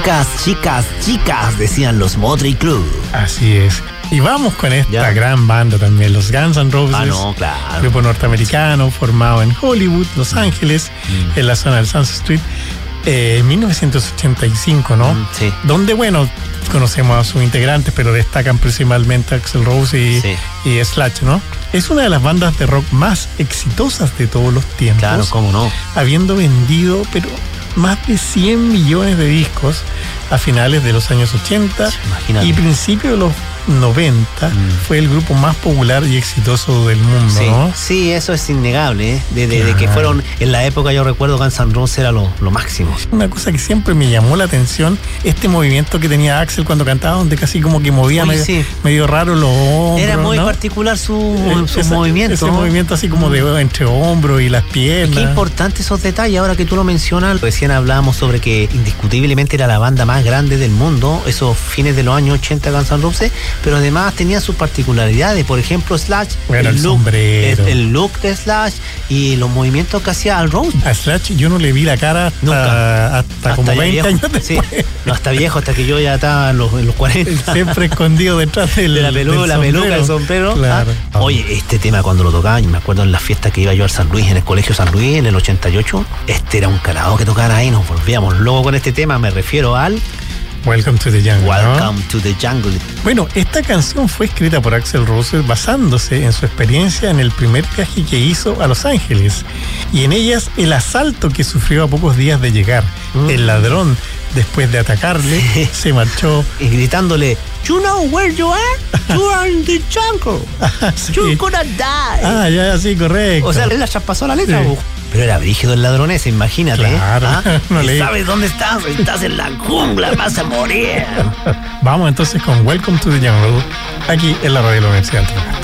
Chicas, chicas, chicas, decían los Motley Crue. Así es. Y vamos con esta gran banda también, los Guns N' Roses. Claro. Grupo norteamericano formado en Hollywood, Los Ángeles, en la zona del Sunset Street, en 1985, ¿no? Sí. Donde, bueno, conocemos a sus integrantes, pero destacan principalmente Axl Rose y Slash, ¿no? Es una de las bandas de rock más exitosas de todos los tiempos. Claro, cómo no. Habiendo vendido, pero más de 100 millones de discos a finales de los años 80 y principios de los 90, fue el grupo más popular y exitoso del mundo, ¿no? Sí, eso es innegable, ¿eh? De que fueron, en la época yo recuerdo Guns N' Roses era lo máximo. Una cosa que siempre me llamó la atención, este movimiento que tenía Axl cuando cantaba, donde casi como que movía medio raro los hombros. Era muy particular su movimiento. Ese movimiento así como de entre hombros y las piernas. Qué importante esos detalles, ahora que tú lo mencionas. Recién hablábamos sobre que indiscutiblemente era la banda más grande del mundo, esos fines de los años 80 Guns N' Roses, pero además tenía sus particularidades. Por ejemplo, Slash, bueno, el look de Slash y los movimientos que hacía Al Rose. A Slash yo no le vi la cara hasta como 20 viejo, años después. Sí. No, hasta viejo, hasta que yo ya estaba en los 40. Siempre escondido detrás de la peluca, el sombrero. Claro. Oye, este tema cuando lo tocaban, me acuerdo en las fiestas que iba yo al San Luis, en el colegio San Luis, en el 88, era un karaoke que tocaban ahí, nos volvíamos luego con este tema, me refiero al Welcome to the Jungle. Welcome to the Jungle. Bueno, esta canción fue escrita por Axl Rose basándose en su experiencia en el primer viaje que hizo a Los Ángeles y en ellas el asalto que sufrió a pocos días de llegar. El ladrón, después de atacarle, se marchó y gritándole: "You know where you are? You are in the jungle. You're gonna die." Ya, sí, correcto. O sea, él la traspasó la letra. Sí. Pero era brígido el ladrón ese, imagínate. Claro. ¿Sabes dónde estás? Estás en la jungla, vas a morir. Vamos entonces con Welcome to the Jungle, aquí en la Radio de la Universidad.